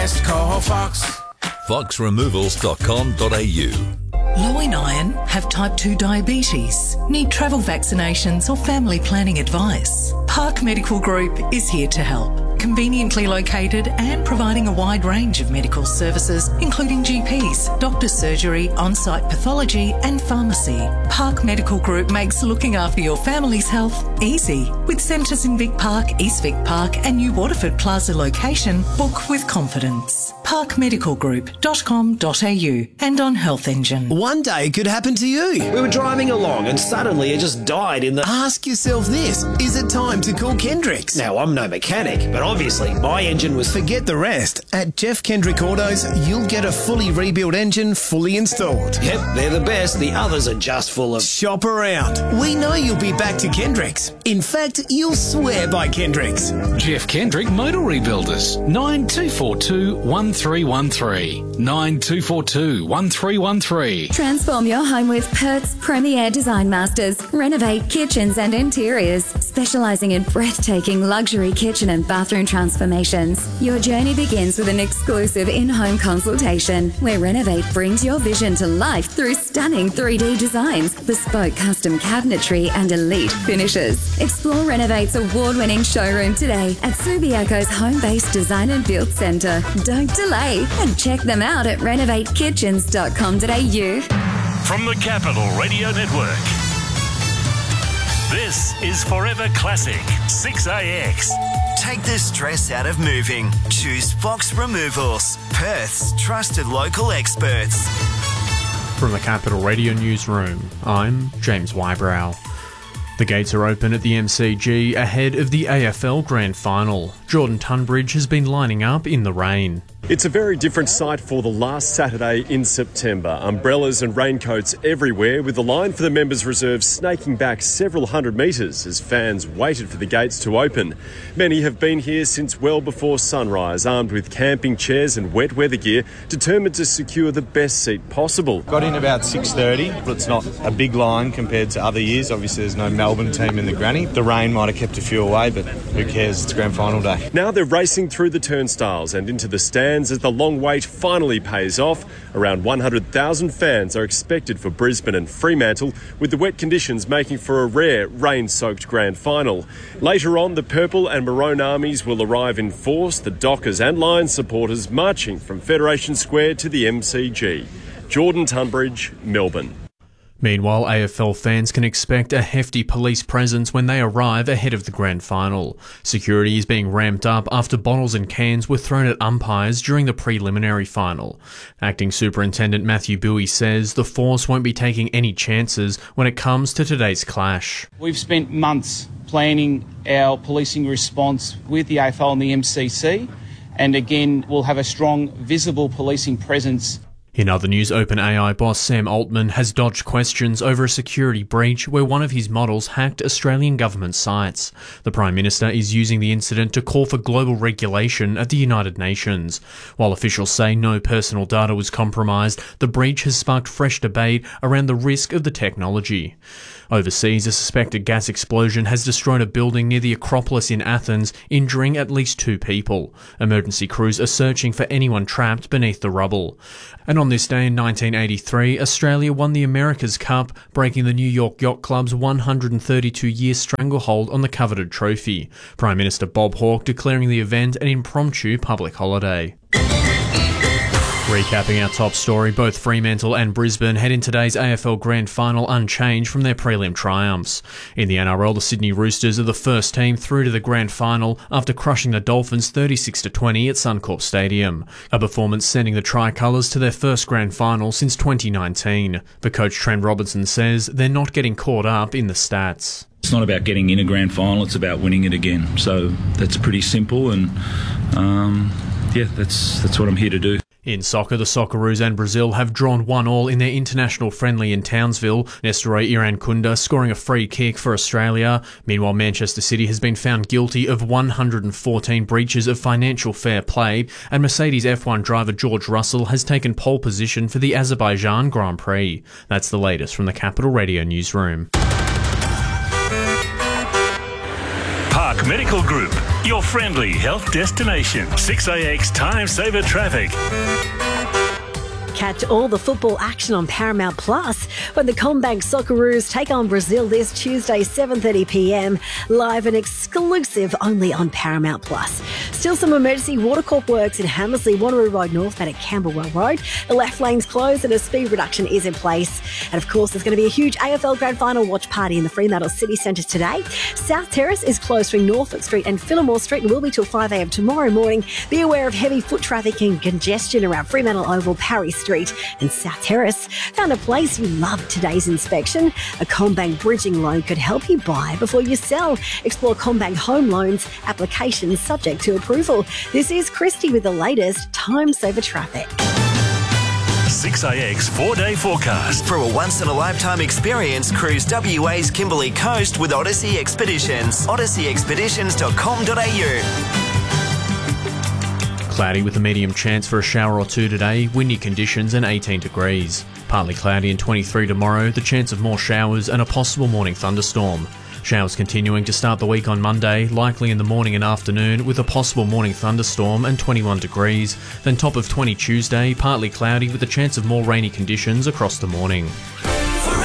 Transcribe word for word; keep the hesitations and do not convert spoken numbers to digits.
Call Fox. fox removals dot com dot a u. Low in iron, have type two diabetes, need travel vaccinations or family planning advice? Park Medical Group is here to help. Conveniently located and providing a wide range of medical services, including G Ps, doctor's surgery, on-site pathology and pharmacy. Park Medical Group makes looking after your family's health easy. With centres in Vic Park, East Vic Park and New Waterford Plaza location, book with confidence. park medical group dot com dot a u and on Health Engine. One day it could happen to you. We were driving along and suddenly it just died in the... Ask yourself this, is it time to call Kendricks? Now, I'm no mechanic, but obviously my engine was... Forget the rest. At Jeff Kendrick Autos, you'll get a fully rebuilt engine fully installed. Yep, they're the best. The others are just full of... Shop around. We know you'll be back to Kendricks. In fact, you'll swear by Kendricks. Jeff Kendrick Motor Rebuilders. nine two four two, one three one three. nine two four two, one three one three. Transform your home with Perth's premier design masters. Renovate kitchens and interiors, specialising in breathtaking luxury kitchen and bathroom transformations. Your journey begins with an exclusive in-home consultation, where Renovate brings your vision to life through stunning three D designs, bespoke custom cabinetry and elite finishes. Explore Renovate's award-winning showroom today at Subiaco's home-based design and build centre. Don't delay and check them out at renovate kitchens dot com dot a u. From the Capital Radio Network, this is Forever Classic six A X. Take the stress out of moving. Choose Fox Removals, Perth's trusted local experts. From the Capital Radio Newsroom, I'm James Wybrow. The gates are open at the M C G ahead of the A F L Grand Final. Jordan Tunbridge has been lining up in the rain. It's a very different sight for the last Saturday in September. Umbrellas and raincoats everywhere, with the line for the members' reserve snaking back several hundred metres as fans waited for the gates to open. Many have been here since well before sunrise, armed with camping chairs and wet weather gear, determined to secure the best seat possible. Got in about six thirty. It's not a big line compared to other years. Obviously there's no Melbourne team in the granny. The rain might have kept a few away, but who cares? It's grand final day. Now they're racing through the turnstiles and into the stands as the long wait finally pays off. Around one hundred thousand fans are expected for Brisbane and Fremantle, with the wet conditions making for a rare rain-soaked grand final. Later on, the Purple and Maroon armies will arrive in force, the Dockers and Lions supporters marching from Federation Square to the M C G. Jordan Tunbridge, Melbourne. Meanwhile, A F L fans can expect a hefty police presence when they arrive ahead of the grand final. Security is being ramped up after bottles and cans were thrown at umpires during the preliminary final. Acting Superintendent Matthew Bowie says the force won't be taking any chances when it comes to today's clash. We've spent months planning our policing response with the A F L and the M C C, and again, we'll have a strong, visible policing presence. In other news, OpenAI boss Sam Altman has dodged questions over a security breach where one of his models hacked Australian government sites. The Prime Minister is using the incident to call for global regulation at the United Nations. While officials say no personal data was compromised, the breach has sparked fresh debate around the risk of the technology. Overseas, a suspected gas explosion has destroyed a building near the Acropolis in Athens, injuring at least two people. Emergency crews are searching for anyone trapped beneath the rubble. And on this day in nineteen eighty-three, Australia won the America's Cup, breaking the New York Yacht Club's one hundred thirty-two year stranglehold on the coveted trophy. Prime Minister Bob Hawke declaring the event an impromptu public holiday. Recapping our top story, both Fremantle and Brisbane head in today's A F L Grand Final unchanged from their prelim triumphs. In the N R L, the Sydney Roosters are the first team through to the Grand Final after crushing the Dolphins thirty-six to twenty at Suncorp Stadium. A performance sending the Tricolours to their first Grand Final since twenty nineteen. But coach Trent Robinson says they're not getting caught up in the stats. It's not about getting in a grand final, it's about winning it again. So that's pretty simple, and um, yeah, that's that's what I'm here to do. In soccer, the Socceroos and Brazil have drawn one all in their international friendly in Townsville, Nestor Irankunda scoring a free kick for Australia. Meanwhile, Manchester City has been found guilty of one hundred fourteen breaches of financial fair play, and Mercedes F one driver George Russell has taken pole position for the Azerbaijan Grand Prix. That's the latest from the Capital Radio Newsroom. Park Medical Group. your friendly health destination. six A X Time Saver Traffic. Catch all the football action on Paramount Plus when the Combank Socceroos take on Brazil this Tuesday, seven thirty p m, live and exclusive only on Paramount Plus. Still some emergency Watercorp works in Hammersley, Wanneroo Road northbound at Camberwell Road. The left lane's closed and a speed reduction is in place. And of course, there's going to be a huge A F L Grand Final watch party in the Fremantle City Centre today. South Terrace is closed from Norfolk Street and Fillmore Street and will be till five a m tomorrow morning. Be aware of heavy foot traffic and congestion around Fremantle Oval, Parry Street and South Terrace. Found a place you loved today's inspection? A Combank bridging loan could help you buy before you sell. Explore Combank home loans, applications subject to approval. This is Christy with the latest Time Saver Traffic. six A X four-day forecast. For a once-in-a-lifetime experience, cruise W A's Kimberley Coast with Odyssey Expeditions. odyssey expeditions dot com dot a u. Cloudy with a medium chance for a shower or two today, windy conditions and eighteen degrees. Partly cloudy and twenty-three tomorrow, the chance of more showers and a possible morning thunderstorm. Showers continuing to start the week on Monday, likely in the morning and afternoon with a possible morning thunderstorm and twenty-one degrees. Then top of twenty Tuesday, partly cloudy with a chance of more rainy conditions across the morning.